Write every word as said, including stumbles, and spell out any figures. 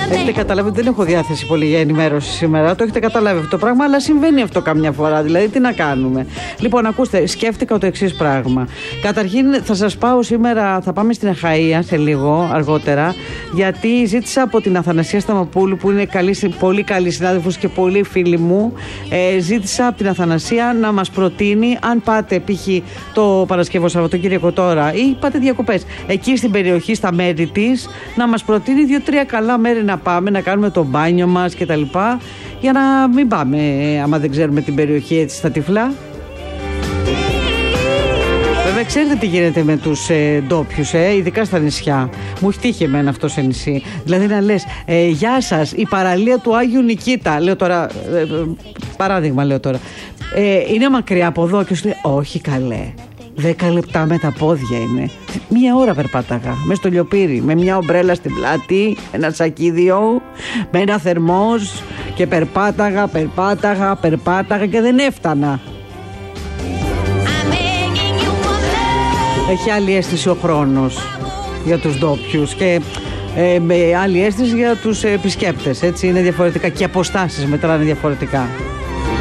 Έχετε καταλάβει ότι δεν έχω διάθεση πολύ για ενημέρωση σήμερα. Το έχετε καταλάβει αυτό το πράγμα, αλλά συμβαίνει αυτό καμιά φορά. Δηλαδή, τι να κάνουμε. Λοιπόν, ακούστε, σκέφτηκα το εξής πράγμα. Καταρχήν, θα σας πάω σήμερα, θα πάμε στην Αχαΐα σε λίγο αργότερα, γιατί ζήτησα από την Αθανασία Σταμαπούλου, που είναι καλή, πολύ καλή συνάδελφος και πολύ φίλη μου, ε, ζήτησα από την Αθανασία να μας προτείνει, αν πάτε π.χ. το Παρασκευό Σαββατοκύριακο τώρα ή πάτε διακοπές εκεί στην περιοχή, στα μέρη της, να μας προτείνει δύο-τρία καλά μέρη να πάμε, να κάνουμε το μπάνιο μας κτλ. Για να μην πάμε, άμα δεν ξέρουμε την περιοχή, έτσι στα τυφλά. Βέβαια, ξέρετε τι γίνεται με τους ε, ντόπιους, ε, ειδικά στα νησιά. Μου έχει τύχει εμένα αυτό σε νησί. Δηλαδή να λες, ε, γεια σας, η παραλία του Άγιου Νικήτα. Λέω τώρα, ε, παράδειγμα λέω τώρα. Ε, είναι μακριά από εδώ και σου λέει, όχι καλέ. Δέκα λεπτά με τα πόδια είναι. Μία ώρα περπάταγα μέσα στο λιοπύρι, με μια ομπρέλα στην πλάτη, ένα σακίδιο, με ένα θερμός και περπάταγα, περπάταγα, περπάταγα και δεν έφτανα. Έχει άλλη αίσθηση ο χρόνος για τους ντόπιους και ε, με άλλη αίσθηση για τους επισκέπτες, έτσι είναι διαφορετικά και οι αποστάσεις μετράνε διαφορετικά.